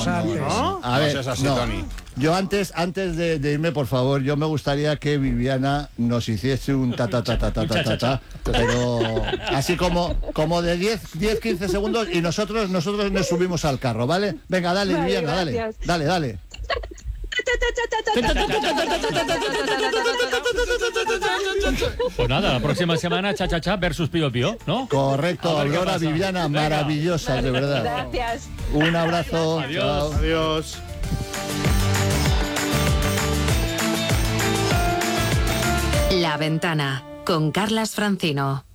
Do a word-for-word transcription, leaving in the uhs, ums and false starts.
Pues antes. ¿No? A ver, No seas así, no. Tony. Yo antes, antes de, de irme, por favor, yo me gustaría que Viviana nos hiciese un ta ta ta ta ta ta ta, ta, pero así como, como de diez, quince segundos y nosotros, nosotros nos subimos al carro, ¿vale? Venga, dale, Vale, Viviana, dale, gracias. dale, dale. Pues nada, la próxima semana cha cha cha versus Pío Pío, ¿no? Correcto, A ver qué Aurora, pasa. Viviana, Venga. maravillosas, de verdad. Gracias. Un abrazo. Adiós. Chao. Adiós. La Ventana con Carlas Francino.